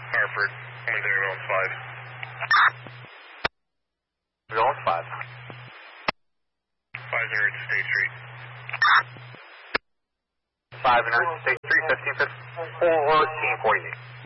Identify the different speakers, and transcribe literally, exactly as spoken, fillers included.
Speaker 1: Hartford, wind zero on five.
Speaker 2: Zone five.
Speaker 1: Five zero eight State Street.
Speaker 2: Five hundred State Street, fifteen fifteen, fourteen forty-eight.